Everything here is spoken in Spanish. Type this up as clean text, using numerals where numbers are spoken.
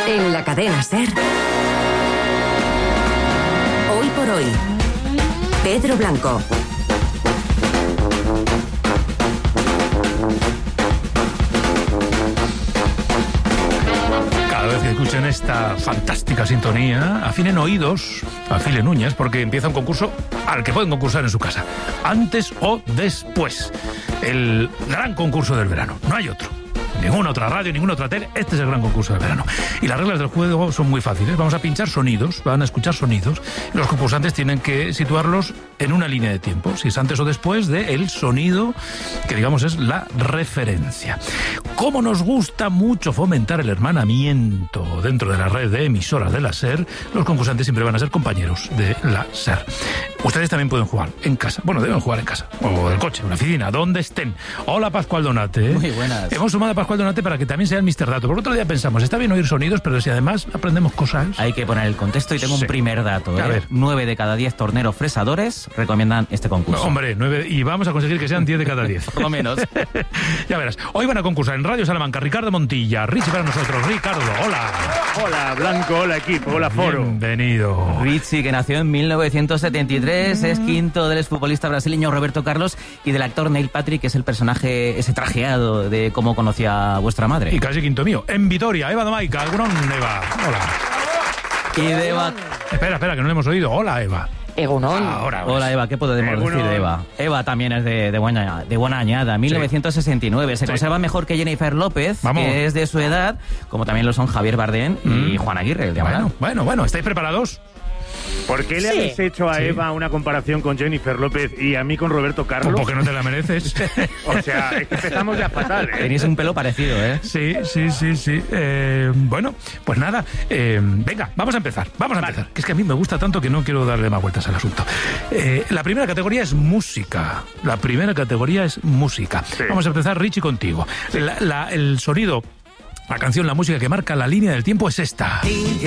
En la cadena SER. Hoy por hoy. Pedro Blanco. Cada vez que escuchen esta fantástica sintonía, afinen oídos, afilen uñas, porque empieza un concurso al que pueden concursar en su casa, antes o después. El gran concurso del verano, no hay otro. Ninguna otra radio, ninguna otra tele, este es el gran concurso del verano. Y las reglas del juego son muy fáciles. Vamos a pinchar sonidos, van a escuchar sonidos. Y los concursantes tienen que situarlos en una línea de tiempo, si es antes o después del sonido que digamos es la referencia. Como nos gusta mucho fomentar el hermanamiento dentro de la red de emisoras de la SER, los concursantes siempre van a ser compañeros de la SER. Ustedes también pueden jugar en casa. Bueno, deben jugar en casa. O del coche, en la oficina, donde estén. Hola, Pascual Donate. Muy buenas. Hemos sumado a Pascual Donate para que también sea el Mr. Dato. Por otro día pensamos, está bien oír sonidos, pero si además aprendemos cosas... Hay que poner el contexto y tengo un primer dato. A ver. 9 de cada 10 torneros fresadores recomiendan este concurso. Hombre, 9, y vamos a conseguir que sean 10 de cada 10. Por lo menos. Ya verás. Hoy van a concursar en Radio Salamanca Ricardo Montilla, Richie para nosotros. Ricardo, hola. Hola, Blanco, hola, equipo, hola, foro. Bienvenido. Richie, que nació en 1973, es quinto del exfutbolista brasileño Roberto Carlos y del actor Neil Patrick, que es el personaje ese trajeado de Cómo conocí a vuestra madre. Y casi quinto mío. En Vitoria, Eva Domaica, Agrón, Eva. Hola. Y de Eva... Espera, que no le hemos oído. Hola, Eva. Egunon. Ahora. Hola, Eva, ¿qué podemos decir de Eva? Eva también es de buena añada, 1969. Se conserva mejor que Jennifer López, Vamos. que es de su edad, como también lo son Javier Bardem y Juan Aguirre, el de Amaral. Bueno, ¿estáis preparados? ¿Por qué le habéis hecho a Eva una comparación con Jennifer López y a mí con Roberto Carlos? Pues porque no te la mereces. O sea, es que empezamos ya fatal, ¿eh? Tenéis un pelo parecido, ¿eh? Sí. Bueno, pues nada. Venga, vamos a empezar. Que es que a mí me gusta tanto que no quiero darle más vueltas al asunto. La primera categoría es música. Sí. Vamos a empezar, Richie, contigo. El sonido, la canción, la música que marca la línea del tiempo es esta.